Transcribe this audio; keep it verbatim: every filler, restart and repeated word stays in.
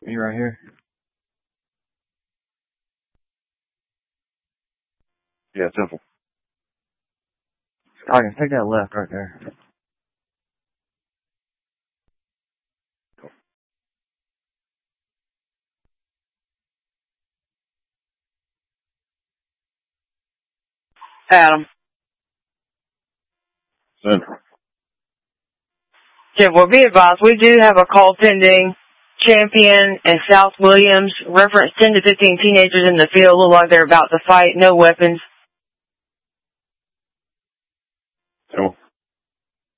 You right here? Yeah, simple. I can take that left right there. Adam. Central. Yeah, well, be advised, we do have a call pending. Champion and South Williams, reference ten to fifteen teenagers in the field, look like they're about to fight, no weapons. Cool.